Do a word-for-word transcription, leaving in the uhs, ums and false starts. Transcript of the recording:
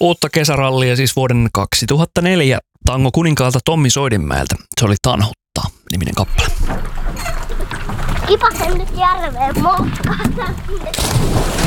uutta kesärallia, siis vuoden kaksituhattaneljä Tango kuninkaalta Tommi Soidinmäeltä. Se oli Tanhuttaa niminen kappale. Kipasen nyt järveen, moukkaan.